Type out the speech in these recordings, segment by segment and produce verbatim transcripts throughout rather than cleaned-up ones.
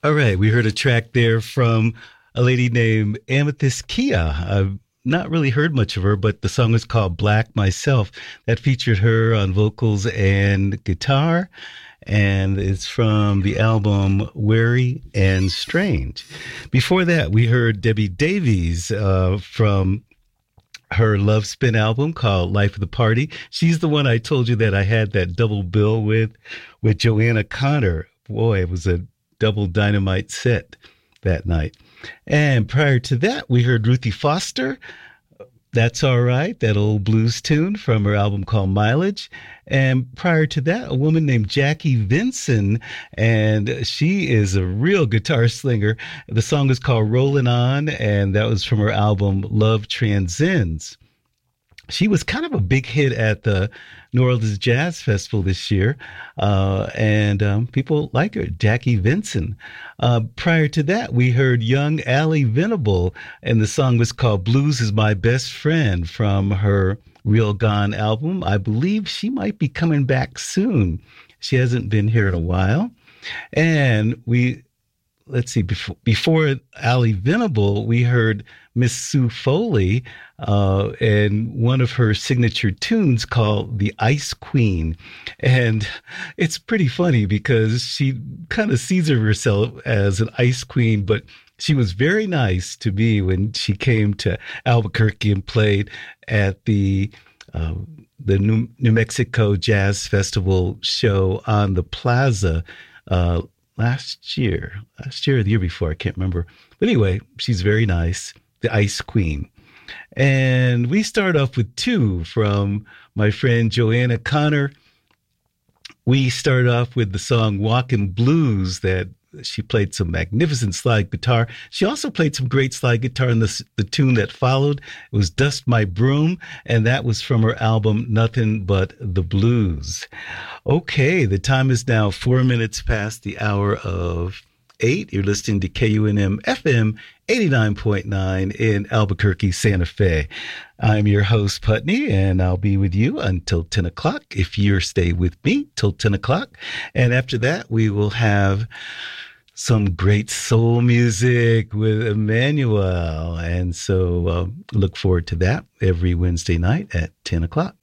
All right, we heard a track there from a lady named Amethyst Kia. I've not really heard much of her, but the song is called Black Myself. That featured her on vocals and guitar, and it's from the album Wary and Strange. Before that, we heard Debbie Davies uh, from her Love Spin album called Life of the Party. She's the one I told you that I had that double bill with, with Joanna Connor. Boy, it was a double dynamite set that night. And prior to that, we heard Ruthie Foster, That's All Right, that old blues tune from her album called Mileage. And prior to that, a woman named Jackie Vinson, and she is a real guitar slinger. The song is called Rollin' On, and that was from her album Love Transcends. She was kind of a big hit at the New Orleans Jazz Festival this year, uh, and um, people like her, Jackie Vinson. Uh, prior to that, we heard young Allie Venable, and the song was called Blues is My Best Friend from her Real Gone album. I believe she might be coming back soon. She hasn't been here in a while. And we... Let's see, before, before Allie Venable, we heard Miss Sue Foley uh, and one of her signature tunes called The Ice Queen. And it's pretty funny because she kind of sees herself as an ice queen, but she was very nice to me when she came to Albuquerque and played at the uh, the New, New Mexico Jazz Festival show on the Plaza uh Last year, last year or the year before, I can't remember. But anyway, she's very nice, the Ice Queen. And we start off with two from my friend Joanna Connor. We start off with the song Walkin' Blues that she played some magnificent slide guitar. She also played some great slide guitar in the, the tune that followed. It was Dust My Broom, and that was from her album Nothing But the Blues. Okay, the time is now four minutes past the hour of eight. You're listening to K U N M F M eighty-nine point nine in Albuquerque, Santa Fe. I'm your host, Putney, and I'll be with you until ten o'clock if you stay with me till ten o'clock. And after that, we will have some great soul music with Emmanuel. And so uh, look forward to that every Wednesday night at ten o'clock.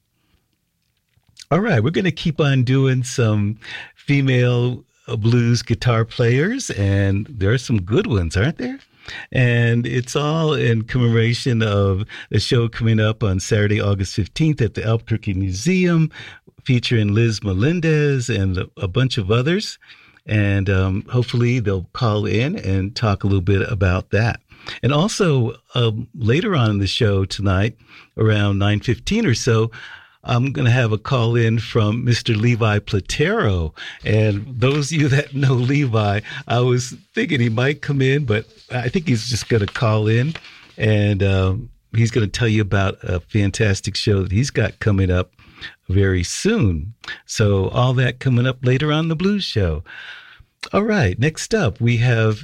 All right, we're going to keep on doing some female blues guitar players, and there are some good ones, aren't there? And it's all in commemoration of the show coming up on Saturday, August fifteenth at the Albuquerque Museum, featuring Liz Melendez and a bunch of others. And um, hopefully they'll call in and talk a little bit about that. And also um, later on in the show tonight, around nine fifteen or so, I'm going to have a call in from Mister Levi Platero. And those of you that know Levi, I was thinking he might come in, but I think he's just going to call in. And um, he's going to tell you about a fantastic show that he's got coming up very soon. So all that coming up later on the Blues Show. All right, next up, we have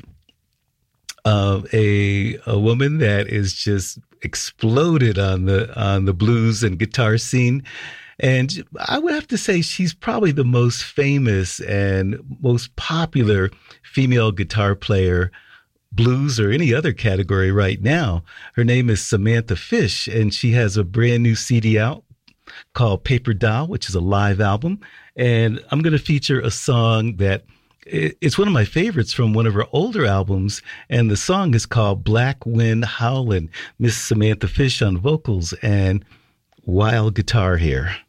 uh, a a woman that is just exploded on the on the blues and guitar scene, and I would have to say she's probably the most famous and most popular female guitar player, blues or any other category right now. Her name is Samantha Fish, and she has a brand new C D out called Paper Doll, which is a live album, and I'm going to feature a song that it's one of my favorites from one of her older albums, and the song is called Black Wind Howlin'. Miss Samantha Fish on vocals and wild guitar here.